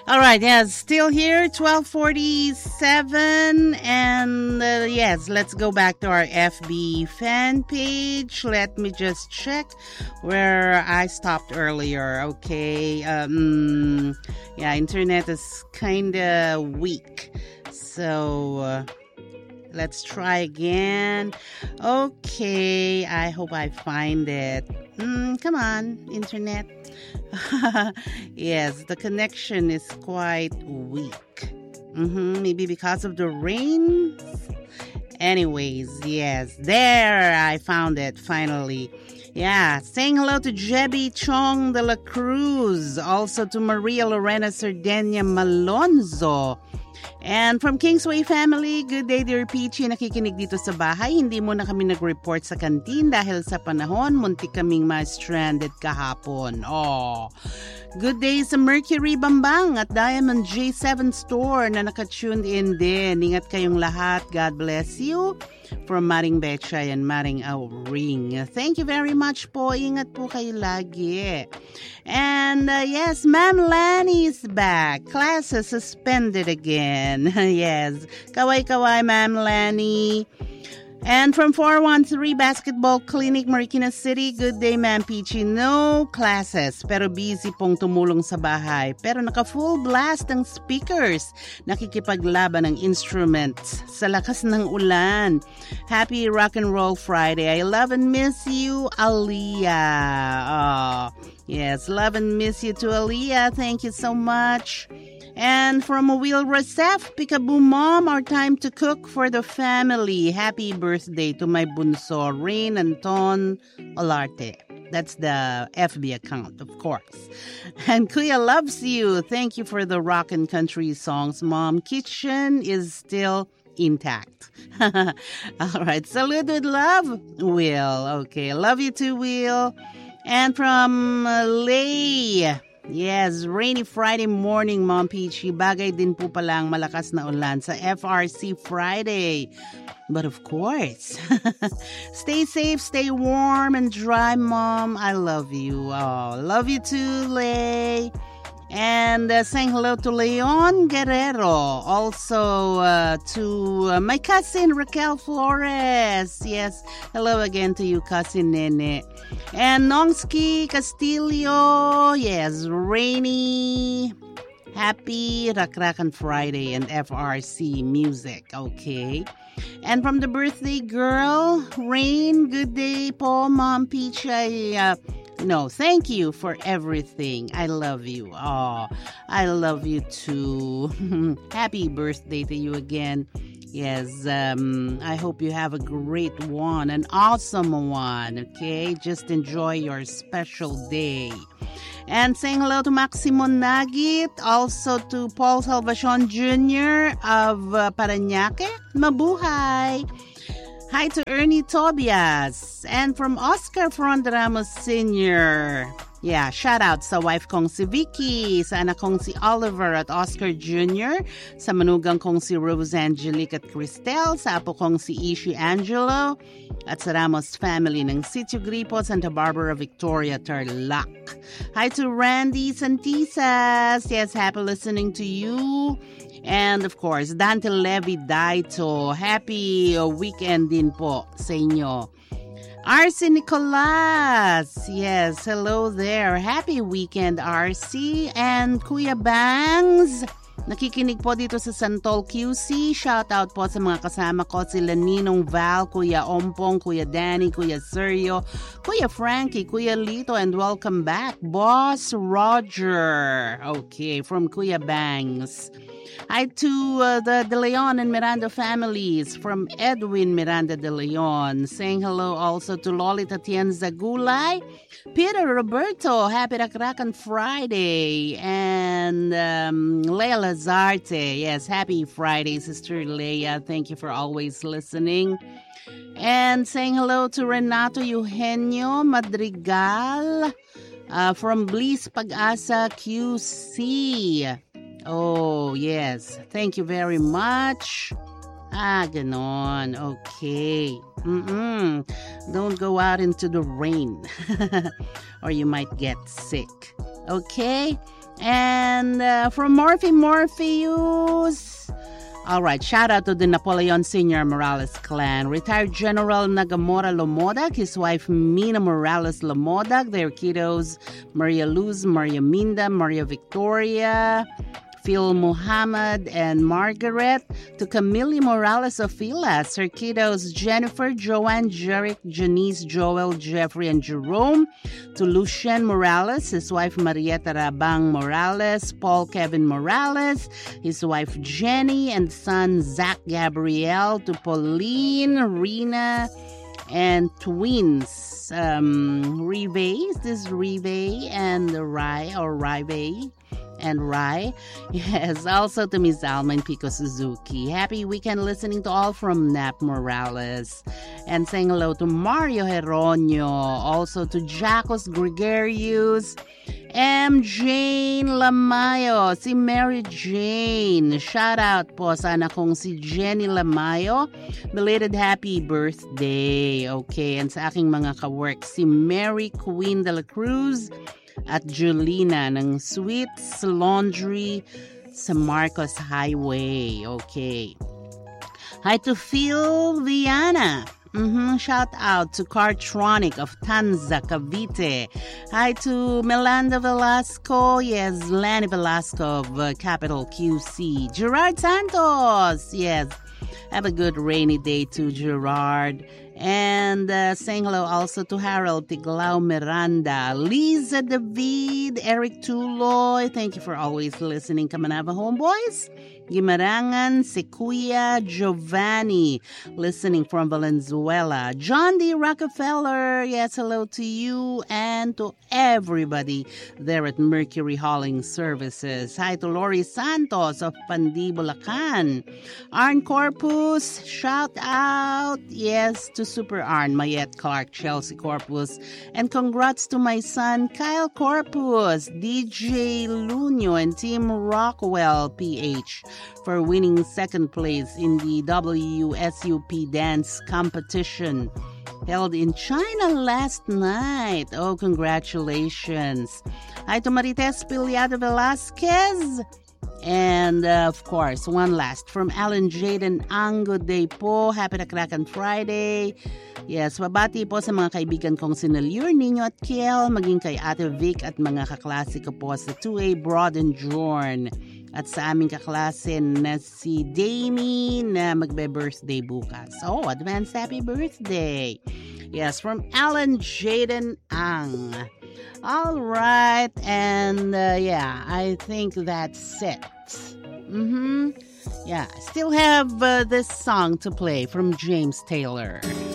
All right, yes, still here, 12:47, and yes, let's go back to our FB fan page. Let me just check where I stopped earlier. Okay, yeah, internet is kind of weak, so let's try again. Okay, I hope I find it. Come on, internet. Yes, the connection is quite weak. Maybe because of the rain. Anyways, yes, there, I found it finally. Yeah, saying hello to Jebby Chong de la Cruz, also to Maria Lorena Cerdenia Malonzo. And from Kingsway family, good day dear Peachy, nakikinig dito sa bahay. Hindi mo na kami nag-report sa kantin dahil sa panahon, muntik kaming ma-stranded kahapon. Oh. Good day sa Mercury Bambang at Diamond J7 Store na naka-tuned in din. Ingat kayong lahat. God bless you. From Maring Betchay and Maring Auring. Thank you very much po. Ingat po kayo lagi. And yes, Ma'am Lanny is back. Classes suspended again. Yes. Kaway-kaway, Ma'am Lanny. And from 413 Basketball Clinic, Marikina City, good day, Ma'am Peachy. No classes, pero busy pong tumulong sa bahay. Pero naka-full blast ang speakers. Nakikipaglaban ng instruments sa lakas ng ulan. Happy Rock and Roll Friday. I love and miss you, Aliyah. Oh, yes, love and miss you to Aliyah. Thank you so much. And from Will Rasef, Peekaboo Mom, our time to cook for the family. Happy birthday to my bunso, Rain Anton Olarte. That's the FB account, of course. And Kuya loves you. Thank you for the rock and country songs, Mom. Kitchen is still intact. All right. Salute with love, Will. Okay. Love you too, Will. And from Lay. Yes, rainy Friday morning, Mom Peachy. Bagay din po palang malakas na ulan sa FRC Friday. But of course, stay safe, stay warm and dry, Mom. I love you. Oh, love you too, Lay. And saying hello to Leon Guerrero. Also to my cousin Raquel Flores. Yes, hello again to you, cousin Nene. And Nongski Castillo. Yes, rainy, happy Rakrakan Friday and FRC music. Okay. And from the birthday girl, Rain, good day po, Mom Peach. No, thank you for everything. I love you. Oh, I love you too. Happy birthday to you again. Yes, I hope you have a great one, an awesome one, okay? Just enjoy your special day. And saying hello to Maximo Nagit, also to Paul Salvacion Jr. of Parañaque. Mabuhay! Hi to Ernie Tobias. And from Oscar Fronderamos Sr. Yeah, shout out sa wife kong si Vicky, sa anak kong si Oliver at Oscar Jr., sa manugang kong si Rose Angelique at Cristel, sa apo kong si Ishi Angelo, at sa Ramos family ng Sitio Gripo, Santa Barbara, Victoria, Tarlac. Hi to Randy Santisas. Yes, happy listening to you. And of course, Dante Levi Daito. Happy weekend din po sa inyo. RC Nicolas. Yes, hello there. Happy weekend, RC. And Kuya Bangs. Nakikinig po dito sa Santol QC. Shout out po sa mga kasama ko, sila Ninong Val, Kuya Ompong, Kuya Danny, Kuya Sergio, Kuya Frankie, Kuya Lito, and welcome back, Boss Roger. Okay, from Kuya Bangs. Hi to the De Leon and Miranda families from Edwin Miranda De Leon. Saying hello also to Lolita Tienza Gulay, Peter Roberto, happy Rakrakan Friday, and Leia Lazarte. Yes, happy Friday, Sister Leia. Thank you for always listening. And saying hello to Renato Eugenio Madrigal from Bliss Pag-asa QC. Oh, yes. Thank you very much. Ganon. Okay. Don't go out into the rain or you might get sick. Okay? And from Morpheus. All right, shout out to the Napoleon Sr. Morales clan. Retired General Nagamora Lomodak, his wife Mina Morales Lomodak, their kiddos Maria Luz, Maria Minda, Maria Victoria, Phil Muhammad, and Margaret. To Camille Morales of Filas, her kiddos Jennifer, Joanne, Jeric, Janice, Joel, Jeffrey, and Jerome. To Lucien Morales, his wife Marieta Rabang Morales, Paul Kevin Morales, his wife Jenny, and son Zach Gabriel. To Pauline, Rena, and twins Rive, is this Rive and Rai, or Rive and Rai? Yes, also to Miss Alma and Pico Suzuki. Happy weekend listening to all from Nap Morales. And saying hello to Mario Heronio, also to Jacos Gregarius, M. Jane Lamayo, si Mary Jane. Shout out po sa anak kong si Jenny Lamayo. Belated happy birthday. Okay, and sa aking mga kawork, si Mary Queen de la Cruz at Julina ng Sweets Laundry sa Marcos Highway. Okay. Hi to Phil Viana. Shout out to Cartronic of Tanza, Cavite. Hi to Melanda Velasco. Yes, Lani Velasco of Capital QC. Gerard Santos. Yes. Have a good rainy day to Gerard. And saying hello also to Harold Tiglao Miranda, Lisa David, Eric Tuloy. Thank you for always listening, Kamanava Homeboys. Gimarangan, Sequia, Giovanni, listening from Valenzuela. John D. Rockefeller, yes, hello to you and to everybody there at Mercury Hauling Services. Hi to Lori Santos of Pandi, Bulacan. Arn Corpus, shout out, yes, to Super Arn, Mayette Clark, Chelsea Corpus. And congrats to my son, Kyle Corpus, DJ Luño, and Team Rockwell, PH, for winning second place in the WSUP dance competition held in China last night. Oh, congratulations. Hi to Marites Piliado Velasquez. And, of course, one last from Alan Jaden Ang. Good day po. Happy Nakrakan Friday. Yes, babati po sa mga kaibigan kong sina Lure, Nino at Kiel, maging kay Ate Vic at mga kaklase ko po sa 2A Broad and Jorn. At sa aming kaklase na si Damie na magbe-birthday bukas. Oh, advance happy birthday. Yes, from Alan Jaden Ang. All right, and yeah, I think that's it. Yeah, still have this song to play from James Taylor.